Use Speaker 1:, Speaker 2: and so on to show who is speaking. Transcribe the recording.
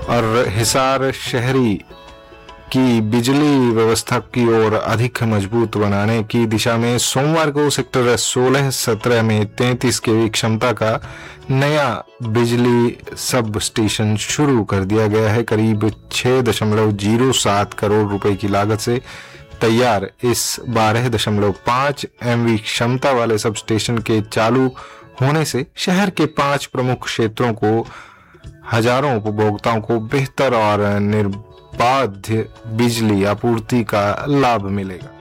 Speaker 1: और हिसार शहरी की बिजली व्यवस्था की ओर अधिक मजबूत बनाने की दिशा में सोमवार को सेक्टर 16-17 में 33 केवी क्षमता का नया बिजली सब स्टेशन शुरू कर दिया गया है। करीब 6.07 करोड़ रुपए की लागत से तैयार इस 12.5 MV क्षमता वाले सब स्टेशन के चालू होने से शहर के 5 प्रमुख क्षेत्रों को हजारों उपभोक्ताओं को बेहतर और निर्बाध बिजली आपूर्ति का लाभ मिलेगा।